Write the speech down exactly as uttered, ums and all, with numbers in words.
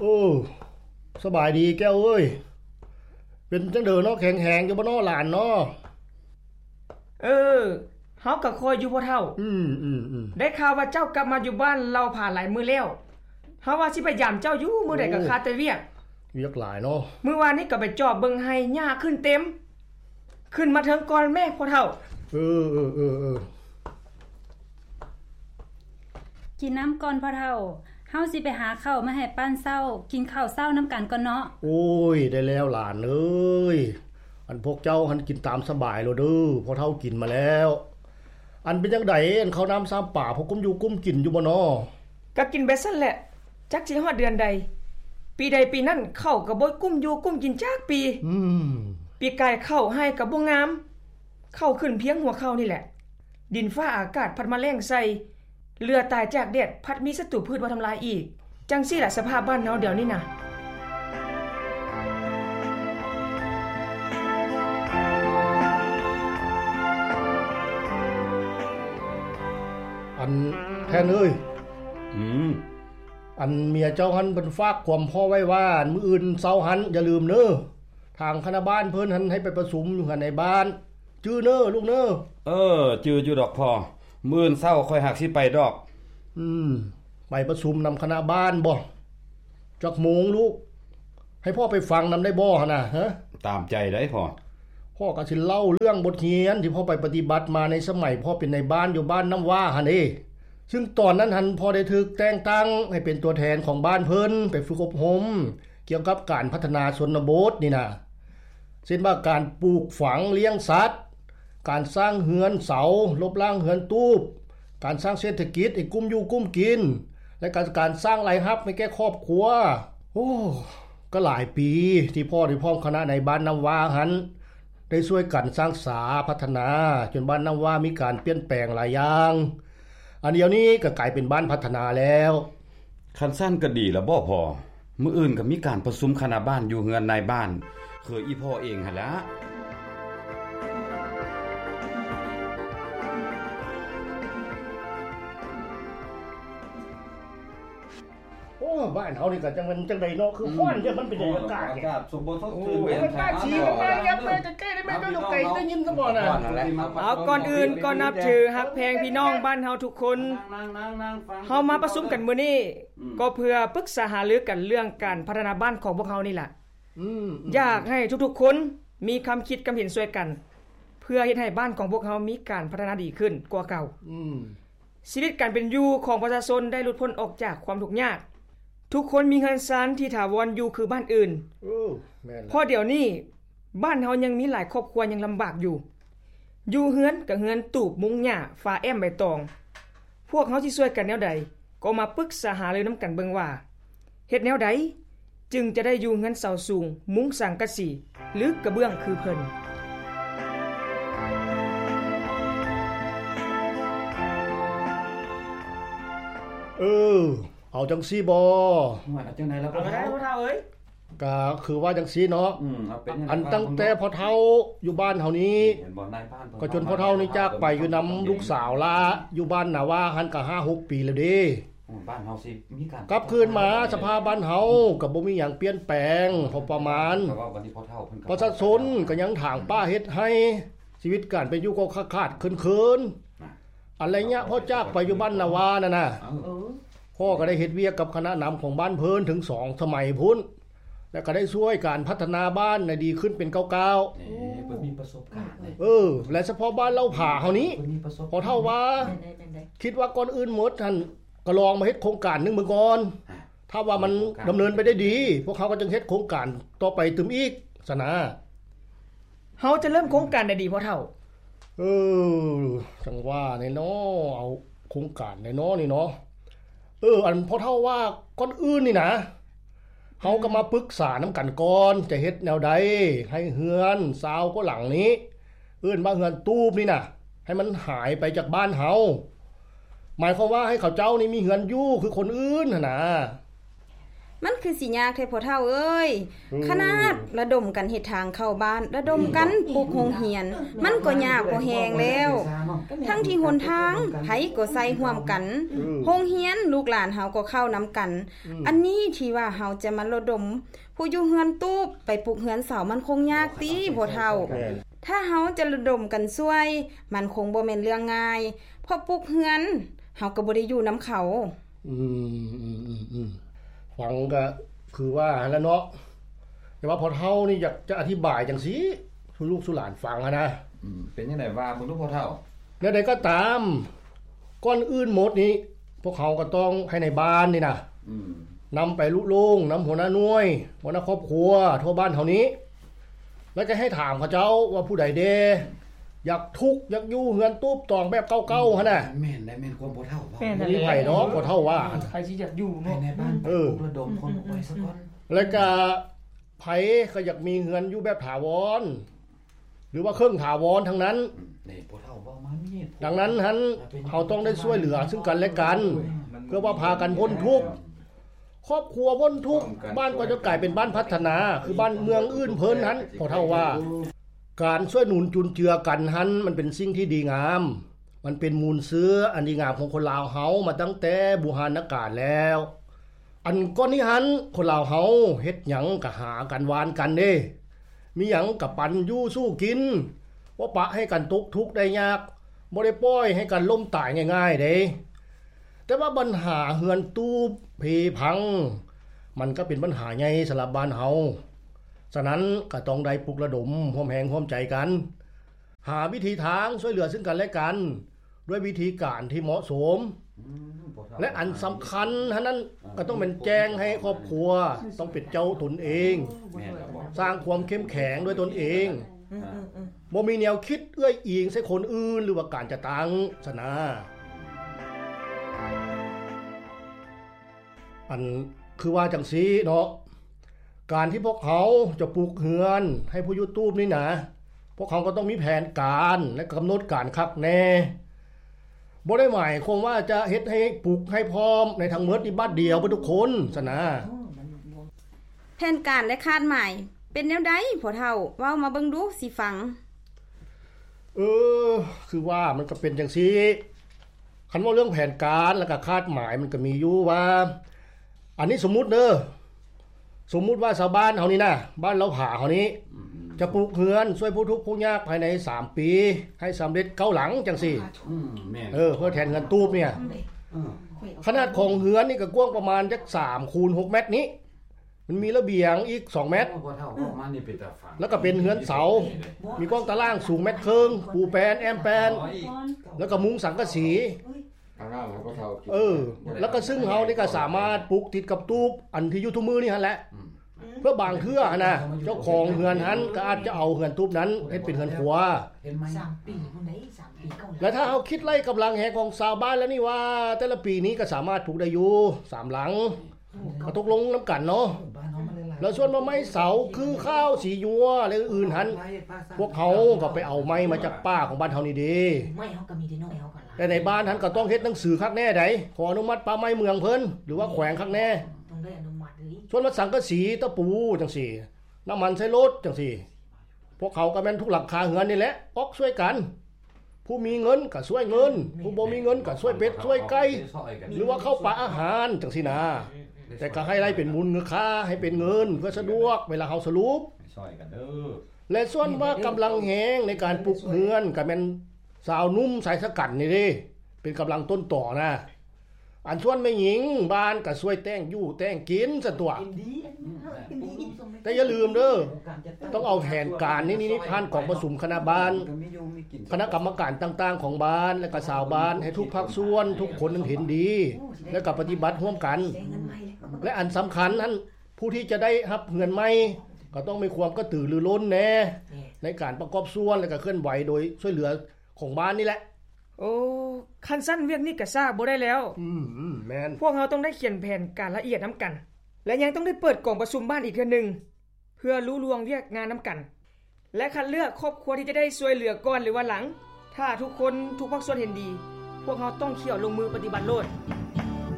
โอ้สบายดีแก้วเอ้ยเป็นจังเด้อเนาะแข็งๆอยู่บ่เนาะหลานเนาะเออเฮาก็คอยอยู่พ่อเฒ่าอืมๆๆได้ข่าวว่าเจ้ากลับมาอยู่บ้านเราผ่านหลายมื้อแล้วเฮาว่าสิไปยามเจ้าอยู่มื้อใดก็คาแต่เวียกเวียกหลายเนาะมื้อวานนี้ก็ไปจอบเบิ่งให้หญ้าขึ้นเต็มขึ้นมาถึงก่อนแม่พ่อเฒ่าเออๆๆกินน้ำก่อนพ่อเฒ่าเฮาสิไปหาข้าวมาให้ป้านเช้ากินข้าวเช้านำกันก่อนเนาะโอ้ยได้แล้วหลานเอ้ยอันพวกเจ้าหันกินตามสบายโลดเด้อพ่อเฒ่ากินมาแล้วอันเป็นจังได๋อันข้าวน้ำซ้ำป่าพวกกุมอยู่กุมกินอยู่บ่น้อก็กินไปซั่นแหละจักสิฮอดเดือนใดปีใดปีนั้นข้าวก็บ่กุ้มอยู่กุ้มกินจักปีอืมปีกายข้าวให้ก็บ่งามข้าวขึ้นเพียงหัวข้าวนี่แหละดินฟ้าอากาศพัดมาแล้งใส่เรือตายจากแดดพัดมีศัตรูพืชมาทำลายอีกจังซี่ล่ะสภาพบ้านเฮาเดี๋ยวนี้น่ะอันแทนเอ้ยอืมอันเมียเจ้าหันเพิ่นฝากความพ่อไว้ว่ามื้ออื่นเช้าหันอย่าลืมเด้อทางคณะบ้านเพิ่นหันให้ไปประชุมอยู่กันในบ้านจื้อเด้อลูกเด้อเออจื้ออยู่ดอกพ่อมื้ออื่นเช้าค่อยหักสิไปดอกอืมไปประชุมนำคณะบ้านบ่จักโมงลูกให้พ่อไปฟังนำได้บ่หั่นน่ะฮะตามใจได้พ่อพ่อก็สิเล่าเรื่องบทเรียนที่พ่อไปปฏิบัติมาในสมัยพ่อเป็นในบ้านอยู่บ้านน้ำว่าหั่นเด้ซึ่งตอนนั้นหั่นพ่อได้ถูกแต่งตั้งให้เป็นตัวแทนของบ้านเพิ่นไปฝึกอบรมเกี่ยวกับการพัฒนาชนบทนี่น่ะเช่นว่าการปลูกฝังเลี้ยงสัตว์การสร้างเรือนเสาลบล้างเรือนตูบการสร้างเศรษฐกิจให้กุ้มอยู่กุ้มกินและการการสร้างรายรับให้แก่ครอบครัวโอ้ก็หลายปีที่พ่อที่พ้องคณะในบ้านน้ำว่าหั่นได้ช่วยกันสร้างสาพัฒนาจนบ้านน้ำว่ามีการเปลี่ยนแปลงหลายอย่างอันเดียวนี้ก็กลายเป็นบ้านพัฒนาแล้วคันสั้นก็ดีแล้วบ่พอมื้ออื่นก็มีการประชุมคณะบ้านอยู่เฮือนนายบ้านคืออีพ่อเองหั่นล่ะโอ้บ้านเฮานี่ก็จังมันจังได๋เนาะคือฮ้อนจังมันเป็นอากาศอากาศสมบูรณ์สดชื่นแม่นบ้านชีมันมายับแม่ใกล้ๆได้แม่ก็อยู่ไกลได้ยินซะบ่น่ะเอาก่อนอื่นก่อนนับถือฮักแพงพี่น้องบ้านเฮาทุกคนเฮามาประชุมกันมื้อนี้ก็เพื่อปรึกษาหารือกันเรื่องการพัฒนาบ้านของพวกเฮานี่ล่ะอืมอยากให้ทุกๆคนมีความคิดความเห็นช่วยกันเพื่อเฮ็ดให้บ้านของพวกเฮามีการพัฒนาดีขึ้นกว่าเก่าอืมชีวิตการเป็นอยู่ของประชาชนได้หลุดพ้นออกจากความทุกข์ยากทุกคนมีเงินซานที่ถาวรอยู่คือบ้านอื่นโอ้แม่นพอเดี๋ยวนี้บ้านเฮายังมีหลายครอบครัวยังลำบากอยู่อยู่เฮือนก็เฮือนตูบมุงหญ้าฟ้าแอมใบตองพวกเฮาสิช่วยกันแนวใดก็มาปรึกษาหารือนํากันเบิ่งว่าเฮ็ดแนวใดจึงจะได้อยู่เฮือนเสาสูงมุงสังกะสีหรือกระเบื้องคือเพิ่นเออเอาจังซี่บ่ว่าจังได๋ล่ะพ่อได้พ่อเฒ่าเอ้ยก็คือว่าจังซี่เนาะอืมเอาเป็นอันตั้งแต่พ่อเฒ่าอยู่บ้านเฮานี้เห็นบ่นายบ้านก็จนพ่อเฒ่านี่จากไปอยู่นำลูกสาวละอยู่บ้านน่ะว่าหันก็ ห้าหก ปีแล้วเด้บ้านเฮาสิมีการกลับคืนมาสภาพบ้านเฮาก็บ่มีหยังเปลี่ยนแปลงพอประมาณก็ว่าวันนี้พ่อเฒ่าเพิ่นก็ประชาชนก็ยังถางป้าเฮ็ดให้ชีวิตการเป็นอยู่ก็ขาดๆเคินๆอะไรเงี้ยพ่อจากไปอยู่บ้านน่ะว่านั่นน่ะเออพ่อก็ได้เฮ็ดเวียกกับคณะนำของบ้านเพิ่นถึงสองสมัยพุ่นแล้วก็ได้ช่วยการพัฒนาบ้านให้ดีขึ้นเป็นเก่าๆนี่เพิ่นมีประสบการณ์เออและเฉพาะบ้านเล่าผาเฮานี้พอเท่าว่าคิดว่าก่อนอื่นหมดท่านก็ลองมาเฮ็ดโครงการนึงเบิ่งก่อนถ้าว่ามันดำเนินไปได้ดีพวกเขาก็จะเฮ็ดโครงการต่อไปตึมอีกซะนะเฮาจะเริ่มโครงการได้ดีพอเท่าเออจังว่าแน่เนาะเอาโครงการแน่เนาะนี่เนาะเอออันพอเท่าว่าก่อนอื่นนี่นะเฮาก็มาปรึกษานํากันก่อนจะเฮ็ดแนวใดให้เฮือนซาวก็หลังนี้เอิ้นว่าเฮือนตูบนี่น่ะให้มันหายไปจากบ้านเฮาหมายความว่าให้เขาเจ้านี่มีเฮือนอยู่คือคนอื่นหั่นน่ะมันคือสิยากแท้พ่อเฒ่าเอ้ยขนาดระดมกันเฮ็ดทางเข้าบ้านระดมกันปลูกโรงเรียนมันก็ยากบ่แฮงแล้วทั้งที่หนทางไผก็ใส่ร่วมกันโรงเรียนลูกหลานเฮาก็เข้านํากันอันนี้ที่ว่าเฮาจะมาระดมผู้อยู่เฮือนตูบไปปลูกเฮือนเสามันคงยากติพ่อเฒ่าถ้าเฮาจะระดมกันช่วยมันคงบ่แม่นเรื่องง่ายเพราะปลูกเฮือนเฮาก็บ่ได้อยู่นําเขาอืมๆๆฟังก็คือว่าแล้วเนาะแต่ว่าพ่อเฒ่านี่อยากจะอธิบายจังซี่สู่ลูกสู่หลานฟังอะนะอืมเป็นจังได๋ว่าเพิ่นลูกพ่อเฒ่าแล้วใดก็ตามก่อนอื่นหมดนี้พวกเขาก็ต้องให้ในบ้านนี่นะอืมนําไปลุลงนําหัวหน้าหน่วยหัวหน้าครอบครัวทั่วบ้านเท่านี้แล้วก็ให้ถามเขาเจ้าว่าผู้ใดเด้อยากทุกข์อยากอยู่เฮือนตูบตองแบบเก่าๆหั่นน่ะแม่นได้แม่นความพ่อเฒ่าแม่นนี่ไผเนาะพ่อเฒ่าว่าใครสิอยากอยู่เนาะในบ้านปลูกระดมคนออกไปซะก่อนแล้วก็ไผก็อยากมีเฮือนอยู่แบบถาวรหรือว่าเครื่องถาวรทั้งนั้นนี่พ่อเฒ่าเว้ามามีดังนั้นหั่นเฮาต้องได้ช่วยเหลือซึ่งกันและกันเพื่อว่าพากันพ้นทุกข์ครอบครัวพ้นทุกข์บ้านก็จะกลายเป็นบ้านพัฒนาคือบ้านเมืองอื่นเพิ่นหั่นพ่อเฒ่าว่าการช่วยหนุนจุนเจือกันหั่นมันเป็นสิ่งที่ดีงามมันเป็นมูลเชื้ออันดีงามของคนลาวเฮามาตั้งแต่โบราณกาลแล้วอันก่อนนี้หั่นคนลาวเฮาเฮ็ดหยังก็หากันวานกันเด้มีหยังก็ปันอยู่สู้กินบ่ปะให้กันตกทุกข์ได้ยากบ่ได้ปล่อยให้กันล้มตายง่ายๆเด้แต่ว่าปัญหาเฮือนตูบเพพังมันก็เป็นปัญหาใหญ่สำหรับบ้านเฮาฉะนั้นก็ต้องได้ปลุกระดมร่วมแรงร่วมใจกันหาวิธีทางช่วยเหลือซึ่งกันและกันด้วยวิธีการที่เหมาะสมและอันสำคัญฉะนั้นก็ต้องเป็นแจ้งให้ครอบครัวต้องเป็นเจ้าตนเองสร้างความเข้มแข็งด้วยตนเองบ่มีแนวคิดเอื้อยอิงใส่คนอื่นหรือว่าการจะตั้งซะนะอันคือว่าจังซี่เนาะการที่พวกเขาจะปลูกเฮือนให้ผู้อยู่ตูบนี่นะพวกเขาก็ต้องมีแผนการและกำหนดการคักแน่บ่ได้หมายความว่าจะเฮ็ดให้ปลูกให้พร้อมในทั้งหมดที่บัดเดียวเบิดทุกคนซะนะแผนการและคาดหมายเป็นแนวใดพ่อเฒ่าเว้ามาเบิ่งดูสิฟังเออคือว่ามันก็เป็นจังซี่คันว่าเรื่องแผนการแล้วก็คาดหมายมันก็มีอยู่ว่าอันนี้สมมุติเด้อสมมุติว่าชาวบ้านเฮานี่นะบ้านเราผาเฮานี้จะปลูกเฮือนช่วยผู้ทุกข์ผู้ยากภายในสามปีให้สำเร็จเก้าหลังจังซี่อืมแม่นเออเพื่อแทนเงินตูบเนี่ยเออขนาดของเฮือนนี่ก็กว้างประมาณจักสามคูณหกเมตรนี้มันมีระเบียงอีกสองเมตรบ่เท่าประมาณนี้เป็นตาฟังแล้วก็เป็นเฮือนเสามีกว้างตารางสูงเมตรครึ่งปูแปนแอมแปนแล้วก็มุ้งสังกะสีเออแล้วก็ซึ่งเฮานี่ก็สามารถปลูกติดกับตูบอันที่อยู่ทุกมือนี่หั่นแหละเพื่อบางเทื่อนะเจ้าของเฮือนหันก็อาจจะเอาเฮือนตูบนั้นเฮ็ดเป็นเฮือนครัวสามปีพุ่นได้สามปีเก้าแล้วถ้าเอาคิดไล่กำลังแห่ของชาวบ้านแล้วนี่ว่าแต่ละปีนี้ก็สามารถปลูกได้อยู่สามหลังก็ตกลงนํากันเนาะแล้วส่วนว่าไม้เสาคือข้าวสียัวและอื่นๆหั่นพวกเขาก็ไปเอาไม้มาจากป่าของบ้านเฮานี่เด้ไม้เฮาก็มีแต่น้อยเฮาก็หลายแต่ในบ้านหั่นก็ต้องเฮ็ดหนังสือคักแน่ไดขออนุมัติป่าไม้เมืองเพิ่นหรือว่าแขวงคักแน่ต้องได้อนุมัติเลยส่วนว่าสังกะสีตะปูจังซี่น้ำมันใช้รถจังซี่พวกเขาก็แม่นทุกหลังคาเฮือนนี่แหละออกช่วยกันผู้มีเงินก็ช่วยเงินผู้บ่มีเงินก็ช่วยเป็ดช่วยไก่หรือว่าเข้าป่าอาหารจังซี่นะแต่ก็ให้ไล่เป็นมูลค่าให้เป็นเงินเพื่อสะดวกเวลาเฮาสรุปช่วยกันเด้อและส่วนว่ากำลังแฮงในการปลูกเฮือนก็แม่นสาวนุ่มสายสกัดนี่เด้เป็นกำลังต้นต่อนะอันส่วนแม่หญิงบ้านก็ช่วยแต่งอยู่แต่งกินซะตัวแต่อย่าลืมเด้อต้องเอาแผนการนี่ๆผ่านของประชุมคณะบ้านคณะกรรมการต่างๆของบ้านและก็ชาวบ้านให้ทุกภาคส่วนทุกคนนั้นเห็นดีและก็ปฏิบัติร่วมกันและอันสำคัญนั้นผู้ที่จะได้รับเงินใหม่ก็ต้องมีความกระตือรือร้นแน่ในการประกอบส่วนและก็เคลื่อนไหวโดยช่วยเหลือของบ้านนี่แหละโอ้คันสั้นเวียกนี้ก็ซ่าบ่ได้แล้วอืมๆแม่นพวกเราต้องได้เขียนแผนการละเอียดนํากันและยังต้องได้เปิดกล่องประชุมบ้านอีกเทื่อนึงเพื่อรู้ล่วงเวียกงานนํากันและคัดเลือกครอบครัวที่จะได้ช่วยเหลือก่อนหรือว่าหลังถ้าทุกคนทุกภาคส่วนเห็นดีพวกเราต้องเขี่ยวลงมือปฏิบัติโลด